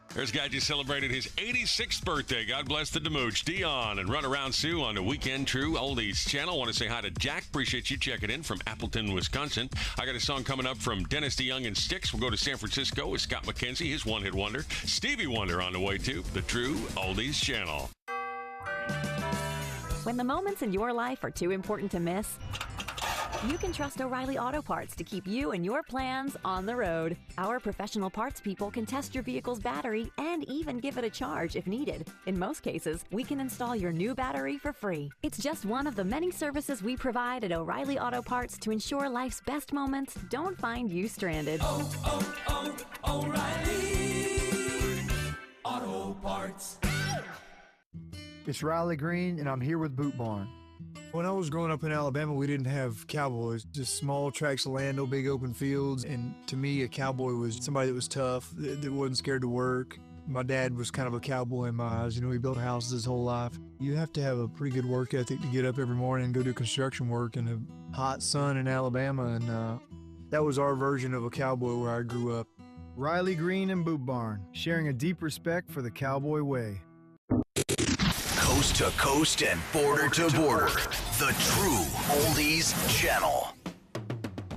There's a guy just celebrated his 86th birthday. God bless the Demooch. Dion and Runaround Sue on the Weekend True Oldies channel. Want to say hi to Jack. Appreciate you checking in from Appleton, Wisconsin. I got a song coming up from Dennis DeYoung and Styx. We'll go to San Francisco with Scott McKenzie, his one-hit wonder. Stevie Wonder on the way to the True Oldies channel. When the moments in your life are too important to miss, you can trust O'Reilly Auto Parts to keep you and your plans on the road. Our professional parts people can test your vehicle's battery and even give it a charge if needed. In most cases, we can install your new battery for free. It's just one of the many services we provide at O'Reilly Auto Parts to ensure life's best moments don't find you stranded. O'Reilly Auto Parts. It's Riley Green, and I'm here with Boot Barn. When I was growing up in Alabama, we didn't have cowboys, just small tracts of land, no big open fields. And to me, a cowboy was somebody that was tough, that wasn't scared to work. My dad was kind of a cowboy in my eyes. You know, he built houses his whole life. You have to have a pretty good work ethic to get up every morning and go do construction work in the hot sun in Alabama. And that was our version of a cowboy where I grew up. Riley Green and Boot Barn, sharing a deep respect for the cowboy way. Coast to coast and border to border. The True Oldies Channel.